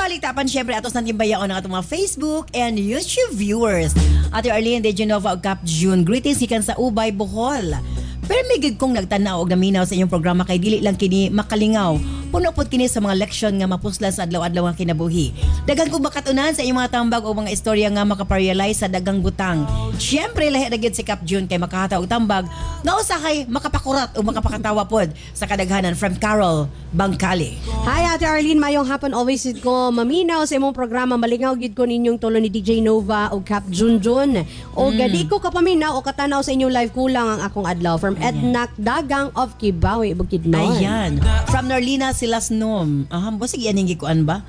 baliktapan syempre atos ng timbayaon ng atong mga Facebook and YouTube viewers. Ate Arlene de Genova of Cap June, greetings ikan sa Ubay, Bohol. Pero may gid kong nagtanaw og naminaw sa inyong programa kay dili lang kini makalingaw. Puno pod kini sa mga leksyon nga mapuslan sa adlaw-adlaw nga kinabuhi. Daghang kong makatunan sa inyong mga tambag o mga istorya nga makaparealize sa daghang butang. Syempre lahi ra gid si Cap June kay makahataw og tambag nga usa kay makapakurat o makapakatawa pod sa kadaghanan from Carol Bangkali. Hi Ate Arlene, mayong hapon always gid ko maminaw sa imong programa. Malingaw gid ko ninyong tulo ni DJ Nova o Cap Junjun. O gadi ko kapaminaw o katanaw sa inyong live kulang ang akong adlaw from Ednak Dagang of Kibawi, Bukidnon. Ayan. From Norlina Silasnom. Bosig yan yung gikuan ba?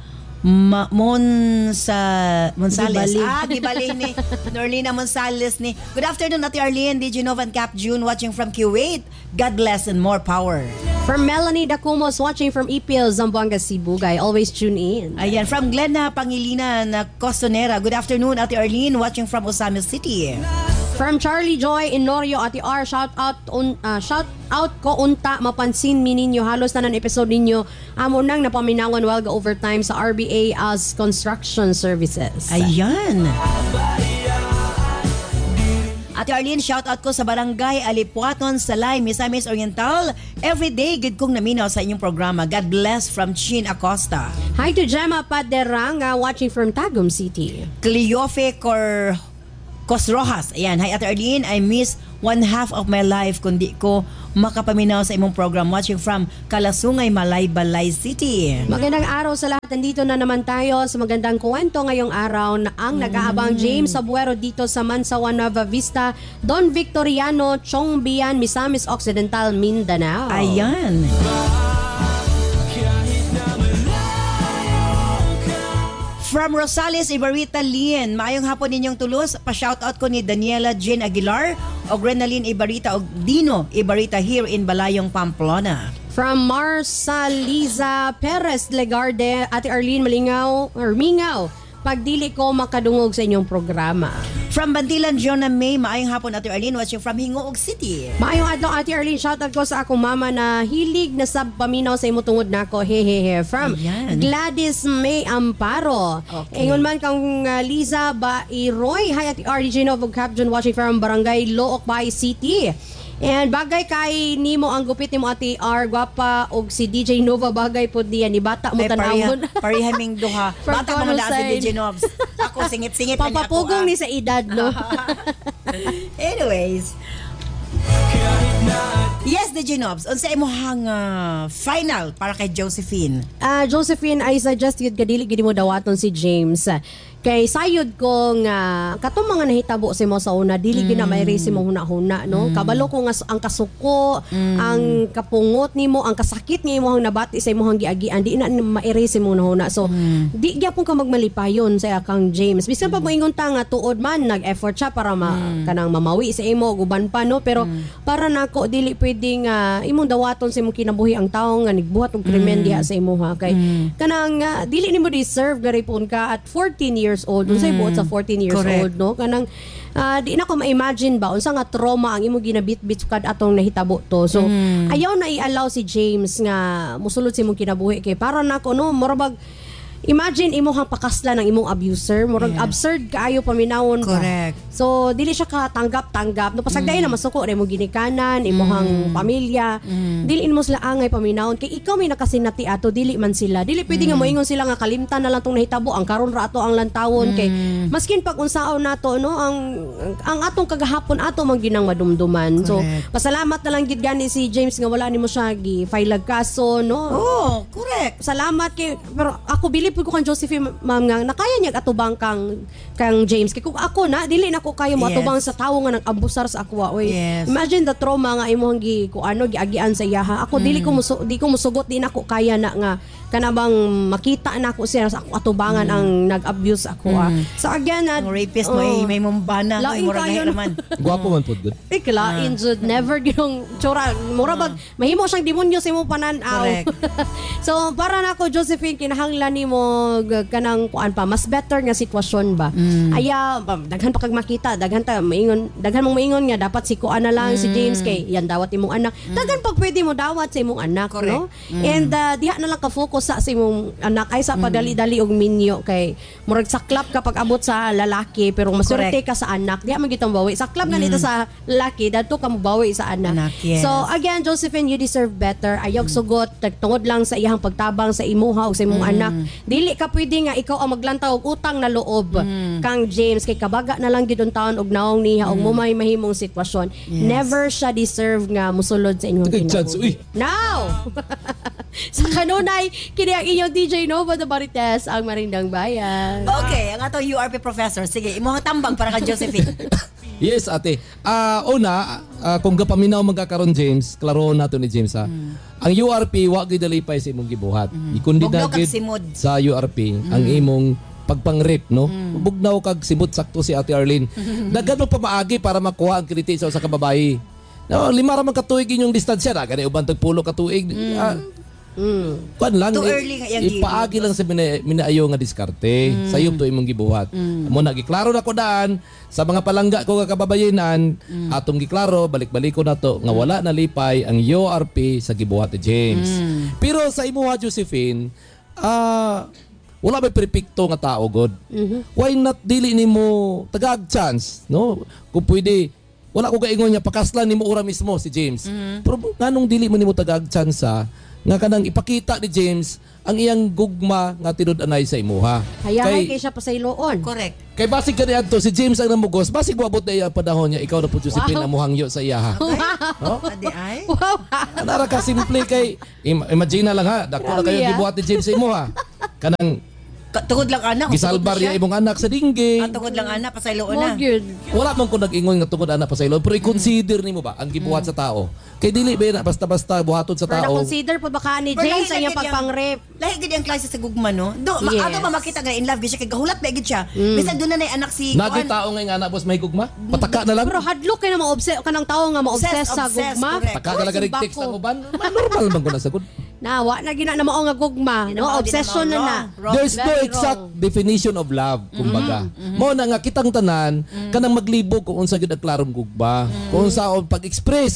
Monsales. Gibali ni Norlina Monsales ni. Good afternoon, Ate Arlene, DJ Nova and Cap June watching from Kuwait. God bless and more power. From Melanie Dacumos watching from Ipil, Zamboanga, Cebu. Guy, always tune in. Ayan. From Glenna Pangilinan Costonera. Good afternoon, Ate Arlene, watching from Osamis City. From Charlie Joy in Norio, Ate R, shout out ko unta mapansin mi ninyo halos na ng episode ninyo amo nang napaminangon while ga overtime sa RBA as construction services. Ayan. Ate Arlene, shout out ko sa Barangay Alipuaton, Salay, Misamis Oriental. Everyday good kong naminaw sa inyong programa. God bless from Chin Acosta. Hi to Gemma Paderanga watching from Tagum City. Cleofe Cosrojas. Ayan. Hi Ate Arlene, I miss one half of my life kundi ko makapaminaw sa imong program watching from Kalasungay, Balay City. Magandang araw sa lahat. Nandito na naman tayo sa magandang kwento ngayong araw na ang nag-aabang James Abuero dito sa Mansawa, Nueva Vista, Don Victoriano, Chongbian, Misamis Occidental, Mindanao. Ayan. From Rosales, Ibarita, Lien. Maayong hapon ninyong tulos. Pa-shoutout ko ni Daniela Jean Aguilar, og Renalyn Ibarita, og Dino Ibarita here in Balayong, Pamplona. From Marsaliza Perez Legarde, Ate Arlene, mingaw, pagdili ko makadungog sa inyong programa. From Bantilan, Jonah May. Maayong hapon, Ate Arlene, watching from Hingoog City. Maayong adlaw, Ate Arlene, shoutout ko sa akong mama na hilig na sab paminaw sa imo tungod nako. Hehehe. From Gladys May Amparo. Okay. Ingon man kang Liza Bairoy. Hi Ate RDJ Novog Caption watching from Barangay Look Bay City. And bagay kay nimo ang gupit nimo Ate R, gwapa og si DJ Nova bagay pod diyan ni bata mo tanawon. Parihaming duha. Bata mo na si DJ Novs. Ako singit-singit na ako. Papapugong ni sa edad, no? Anyways. Yes, DJ Nobs. Unsa imong final para kay Josephine? Josephine, I suggest yun kadili gid mo dawaton si James. Kay sayod ko nga katong mga nahitabo sa mo sa una dili gina may race mo huna-huna no. Kabalo ko nga ang kasuko, ang kapungot nimo, ang kasakit nga imong nabati sa imong giagian di na ma-erase mo huna. So di gyapon ka magmalipayon sa kang James. Bisan pa moingon ta nga tuod man nag-effort siya para kanang mamawi sa imo guban pa no, pero para nako dili pwedeng imong dawaton sa imong kinabuhi ang tawo nga nigbuhat og krimen diha sa imuha kay kanang dili nimo deserve garipon ka at 14 years old. Unsay buot sa 14 years old no? Kanang di na ko ma-imagine ba unsa nga trauma ang imo ginabit-bit kad atong nahitabo to. So ayaw na i-allow si James nga musulod sa imong kinabuhi kay para nako no murag imagine imong pakasla ng imong abuser, murag absurd kaayo paminawon ba. Correct. So dili siya katanggap-tanggap no pasagday na masuko remo ginikanan imong pamilya. Dili mo sila angay paminawon kay ikaw may nakasinati ato dili man sila. Dili pwede nga moingon sila nga kalimtan na lang tong nahitabo ang karon ra ato ang lantawon kay maskin pag unsaon nato no ang atong kagahapon ato man ginang madumduman. So pasalamat na lang gid gani si James nga wala nimo siya gi-file kaso no. Oh, correct. Salamat kay pero ako believe ko kang Josephine ma'am nga nakaya niya atubang kang James kay kung ako na dili na ko kaya mo atubang sa tawo nga nag-abusar sa ako oy. Imagine the trauma nga imong giagian sa iyaha. Ako dili ko musugot di na ko kaya na nga kanabang makita na ako siya sa ako atubangan ang nag-abuse ako. So again rapist mo may mumbana murag naman. Gwapo man pud good. Ikalain jud never ginong tsura murag mahimo siyang demonyo sa imong panan-aw. So para nako Josephine kinahanglan nimo mo kanang kuan pa mas better nga sitwasyon ba. Aya daghan pa kag makita, daghan mong maingon nga dapat si kuan na lang si James kay yan dawat imong anak. Daghan pag pwede mo dawat sa imong anak, correct, no? And diha na lang ka focus sa imong anak ay sa padali-dali og minyo kay murag saklap kapag abot sa lalaki pero maswerte ka sa anak. Diha man gitong bawi. Saklap ganito sa lalaki dadto ka mo bawi sa anak. Yes. So again, Josephine, you deserve better. Ayog sugot tungod lang sa iyang pagtabang sa imuha o sa imong anak. Dili ka pwede nga ikaw ang maglantaw og utang na loob kang James kay kabaga na lang gid taon og naong niya og mumay mahimong sitwasyon. Never siya deserve nga musulod sa inyong kinabuhi. Now. Sa kanunay kini ang inyong DJ Nova the Marites ang Marindang Bayan. Okay, ang atong URP professor. Sige, imong tambang para kay Josephine. Yes, ate. Kung gapaminaw magkakaroon, James, klaro nato ni James ha. Ang URP, wag gid dalipay sa imong gibuhat. Ikundi na Bugnaw kag gid simod. sa URP ang imong pagpang-rape, no? Bugnaw kag simot sakto si Ate Arlene. Daghan mo pa maagi para makuha ang kiliti sa usa ka babae. No, 5 ra man ka tuig inyong distansya na gani uban tag 10 ka tuig. Kuan lang Too early nga yang ipaagi lang sa minaayo nga diskarte. Sayop to imong gibuhat. Amo na giklaro na ko daan sa mga palangga ko nga kababayenan atong giklaro balik-balik ko na to nga wala na lipay ang URP sa gibuhat ni James. Pero sa imuha Josephine, wala may perpekto nga tao god. Why not dili nimo tagag chance, no? Kung pwede wala ko kaingon niya pakaslan nimo ura mismo si James. Pero nganong dili mo nimo tagag chance nga kanang ipakita ni James ang iyang gugma nga tinud-anay sa imuha. Hayahay kay siya pa sa iloon. Correct. Kay basig kani adto si James ang namugos, basig moabot na iya panahon niya ikaw na po Josephine ang muhangyo sa iya ha. No? Adi ay. Wow. Anara ka simple kay imagine na lang ha, dako na kayo gibuhat ni James sa imuha. Kanang Tungod lang anak. gisalbar niya imong anak sa dingging. Tungod lang anak pasaylo na. Wala man ko nag-ingon nga tungod anak pa sa ilo, pero i-consider nimo ba ang gibuhat sa tao? Kay dili ba na basta-basta buhaton sa Pero tao. na-consider po ba ka ni James ang iyang pagpang-rape? Lahi gid ang klase sa gugma no. Yes. Ato ba makita nga in love gid siya kay gahulat ba gid siya. Bisan doon na nay anak si Nagay tao nga anak boss may gugma? Pataka na lang. Pero hadlok kay na ma-obsess kanang tao nga ma-obsess sa gugma. correct. Taka ka lang text ang uban. Normal man ko na sagod. Nawa na gina na mao nga gugma, no? Obsession na. There's no exact definition of love, kumbaga. Mo na nga kitang tanan kanang maglibog kung unsa gyud ang klarong gugma. Kung unsa ang pag-express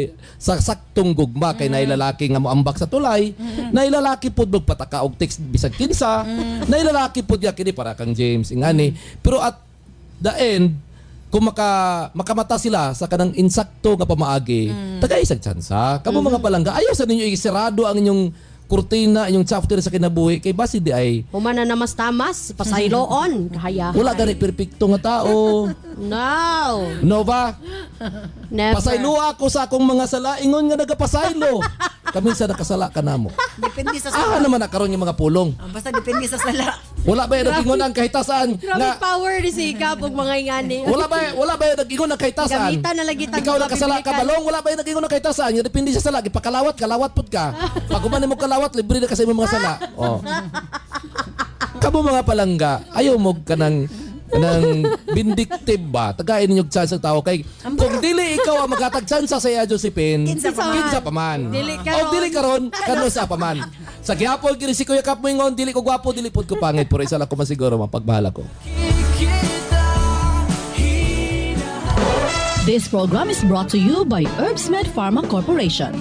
sa saktong gugma kay nailalaki nga moambak sa tulay, nailalaki pud magpataka og text bisag kinsa, nailalaki pud ya kini para kang James ingani. Pero at the end kung makamata sila sa kanang insakto nga pamaagi, tagay isang tsansa. Kamo mga palangga, ayaw sa ninyo isirado ang inyong kurtina, inyong chapter sa kinabuhi kay basi di ay Humana na mas tamas, pasayloon, kahayahay. wala gani perpekto nga tao. No. No ba? Never. Pasaylo ako sa akong mga sala, ingon nga nagapasaylo. Kami sa nakasala ka namo. Depende sa sala. Naman nakaroon yung mga pulong. Basta depende sa sala. Wala ba yung nag-ingon ang kahitasan Grabe nga power ni si Ikap ug mga ingani. wala ba yung nag-ingon ang kahitasan? Gamitan na lagi Ikaw nakasala ka balong, wala ba yung nag-ingon ang kahitasan? Yung depende sa sala, gipakalawat, kalawat pud ka. Pag umanin mo kalawat, libre na kasi mo mga sala. Oh. Kamo mga palangga, ayaw mo ka ng vindictive ba? Tagayin niyo chance ang tao kay kung dili ikaw ang maghatag chance sa iya Josephine, kinsa pa man. Dili karon kano sa pa man. Sa gihapon kini si Kuya Kap mo ingon dili ko gwapo, dili pud ko pangit, pero isa lang ko masiguro mapagbahala ko. This program is brought to you by Herbsmed Pharma Corporation.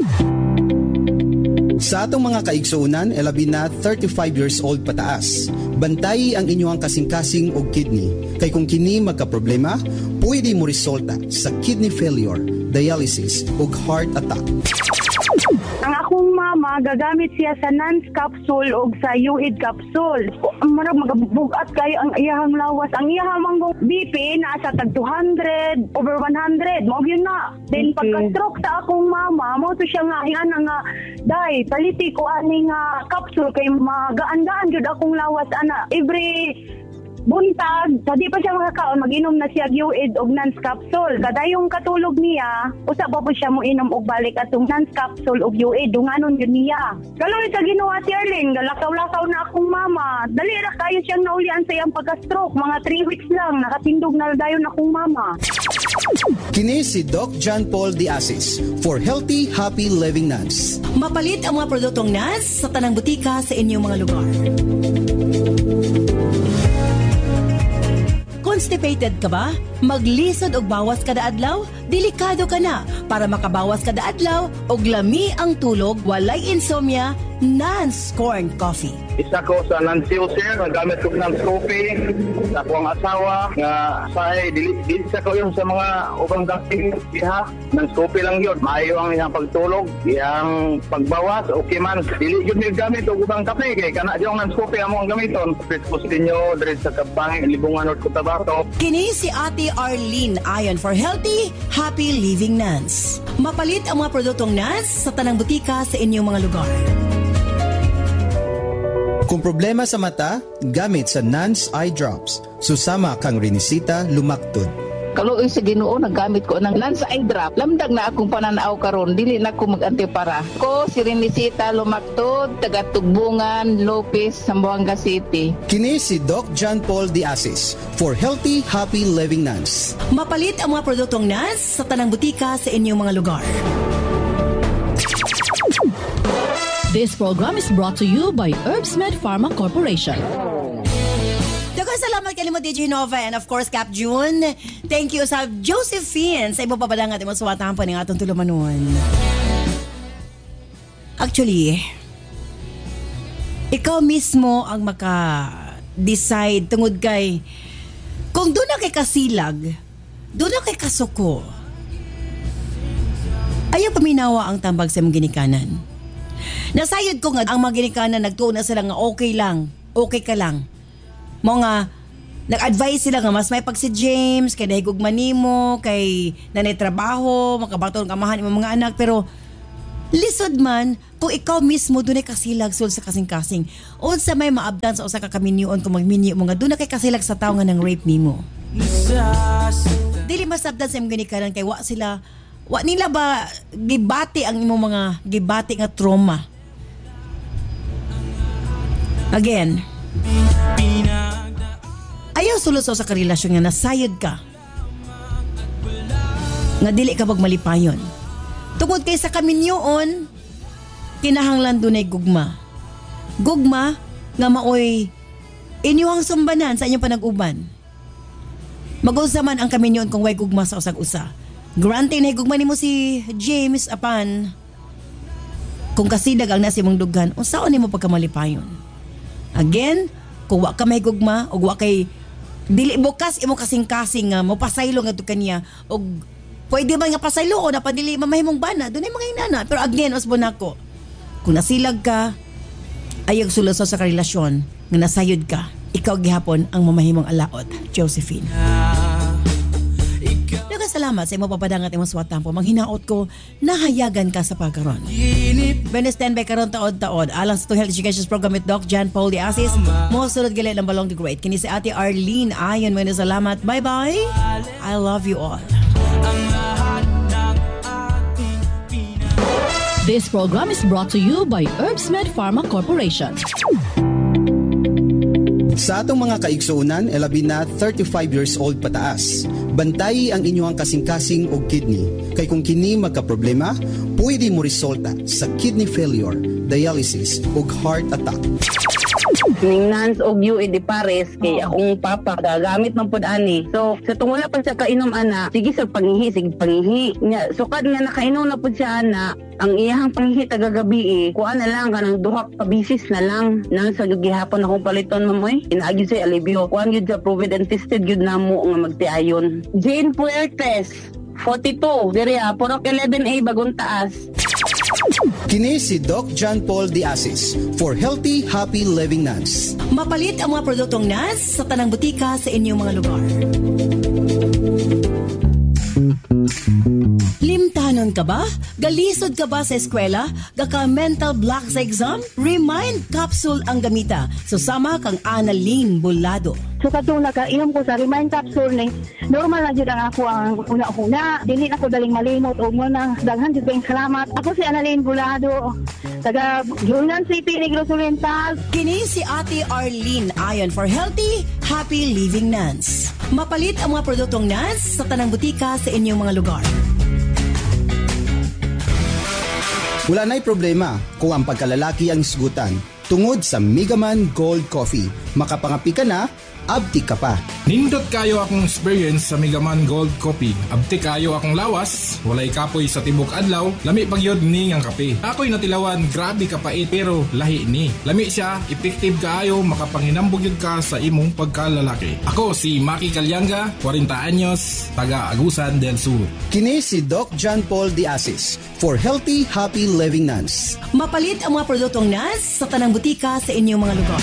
Sa atong mga kaigsuunan, elabi na 35 years old pataas. Bantay ang inyong kasing-kasing o kidney. Kay kung kini magka-problema, pwede mo resulta sa kidney failure, dialysis o heart attack. Ang akong mama, gagamit siya sa NANS capsule o sa UID capsule. Marag magabugat kayo ang iyahang lawas. Ang iyahang manggong BP nasa tag 200, over 100. Mo yun na. Then pagka-stroke sa akong mama, mo to siya nga, nga, day, paliti ko ani nga capsule kay magaan-gaan jud akong lawas ana. Every buntag, sa di pa siya makakaon, mag-inom na siya UID og NANS capsule. Kadayong katulog niya, usa pa po siya mo inom og balik atong NANS capsule og UID, dunganon yun niya. Kaloy sa ginawa si Arlene, galakaw-lakaw na akong mama. Dali ra kayo siyang naulian sa iyang pagka-stroke, mga 3 weeks lang, nakatindog na dayon akong mama. Kini si Doc John Paul De Asis for Healthy, Happy Living Nuns. Mapalit ang mga produktong NAS sa tanang butika sa inyong mga lugar. Constipated ka ba? Maglisod og bawas kada adlaw? Delikado ka na. Para makabawas kada adlaw og lami ang tulog, walay insomnia, Nance Corn Coffee. Isa ko sa Nancy User, nagamit ko ng Scoopy sa akong asawa nga sa dili sa ko yung sa mga ubang dating iha ng Scoopy lang yun. Maayo ang iyang pagtulog, iyang pagbawas, okay man. Dili yun yung gamit o ubang kape kay kana yung ng Scoopy among gamiton. Prespostinyo, dres sa kabangin, libungan o kutabato. Kini si Ate Arlene ayon for Healthy, Happy Living Nance. Mapalit ang mga produktong Nance sa tanang butika sa inyong mga lugar. Kung problema sa mata, gamit sa Nance Eye Drops. Susama kang rinisita lumaktod. Kaluoy sa Ginoo nagamit ko ng Nance Eye Drop. Lamdag na akong pananaw karon, dili na ko mag-antipara. Ko si Renisita Lumaktod, taga Tugbungan, Lopez, Zamboanga City. Kini si Doc John Paul De Asis for Healthy, Happy Living Nuns. Mapalit ang mga produktong NAS sa tanang butika sa inyong mga lugar. This program is brought to you by Herbsmed Pharma Corporation. Daghang salamat kay mo DJ Nova and of course Cap June. Thank you sa Josephine sa ibo pabadangat imong suwatan pa ning atong tulumanon. Actually, ikaw mismo ang maka-decide tungod kay kung doon na kay kasilag, doon na kay kasuko. Ayaw paminawa ang tambag sa mong ginikanan. Nasayod ko nga ang mga ginikanan nagtuon na sila nga okay lang, okay ka lang. Mga nag-advise sila nga mas may pag si James, kay nahigugman nimo, kay nanay trabaho, makabaton kamahan imong mga anak, pero lisod man kung ikaw mismo dunay kasilag sul sa kasing-kasing. Unsa may maabdan sa usa ka kaminyoon kung magminyo mo nga dunay kay kasilag sa tawo nga nang rape nimo. Dili masabdan sa imong ginikanan kay wa nila ba gibati ang imong mga gibati nga trauma. Again, ayaw suluso sa karelasyon nga nasayod ka nga dili ka magmalipayon tungod kay sa kaminyoon kinahanglan dunay gugma nga maoy inyong sumbanan sa inyong panag-uban. Mag-usa man ang kaminyoon kung way gugma sa usag-usa. Granted na higugman nimo si James apan kung kasidag ang nasa imong dughan unsaon nimo pagkamalipayon. Again, kung wa ka may gugma o wa kay dili bukas imo kasing-kasing nga mo pasaylo nga kaniya og pwede ba nga pasaylo o napadili mamahimong bana dunay mga inana. Pero again usbon nako, kung nasilag ka ayog suluso sa karelasyon nga nasayod ka, ikaw gihapon ang mamahimong alaot. Josephine. Salamat sa imong papadangat imong suwatampo. Manghinaot ko nahayagan ka sa pagkaron. Benestand by karon taod-taod alang sa health education program with Doc John Paul De Asis. Mo sulod gali lang balong the great. Kini si Ate Arlene ayon mo salamat. Bye-bye. I love you all. This program is brought to you by Herbsmed Pharma Corporation. Sa atong mga kaigsuunan, labi na 35 years old pataas. Bantayi ang inyong kasing-kasing og kidney. Kay kung kini magka-problema, pwede mo resulta sa kidney failure, dialysis ug heart attack. Ning Nance og UAD pares kay akong papa gagamit man pud ani. So sa tungod pa siya kainom ana, sige sa pangihi nya sukad nga nakainom na pud siya ana, ang iyang pangihi tagagabi kuan na lang kanang duha ka bisis na lang nang sa gihapon akong paliton mamoy. Inaagi sa alibio kuan gyud sa proven and tested gyud namo nga magtiayon. Jane Puertes 42 diri Purok 11A Bagong Taas. Kini si Doc John Paul De Asis for Healthy, Happy Living Nuns. Mapalit ang mga produktong NAS sa tanang butika sa inyong mga lugar. Limtanon ka ba? Galisod ka ba sa eskwela? Gaka mental block sa exam? Remind Capsule ang gamita. Susama kang Annalyn Bulado. So katong nakainom ko sa Remind Capsule ni normal na jud ang ako ang una-una. Dili na ko daling malimot o mo na daghan jud kayong salamat. Ako si Annalyn Bulado, taga Yunnan City, Negros Oriental. Kini si Ate Arlene ayon for Healthy, Happy Living Nuns. Mapalit ang mga produktong NANS sa tanang butika sa inyong mga lugar. Wala na'y problema kung ang pagkalalaki ang isgutan. Tungod sa Megaman Gold Coffee, makapangapi ka na, abti ka pa. Nindot kayo akong experience sa Megaman Gold Coffee. Abti kayo akong lawas, walay kapoy sa tibok adlaw, lami pagyod ni ang kape. Ako'y natilawan, grabe kapait pero lahi ni. Lami siya, effective kaayo, makapanginambog yun ka sa imong pagkalalaki. Ako si Maki Calyanga, 40 anyos, taga Agusan del Sur. Kini si Doc John Paul De Asis for Healthy, Happy Living Nuns. Mapalit ang mga produktong NANS sa tanang butika sa inyong mga lugar.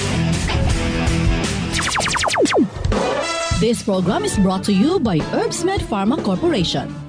This program is brought to you by Herbsmed Pharma Corporation.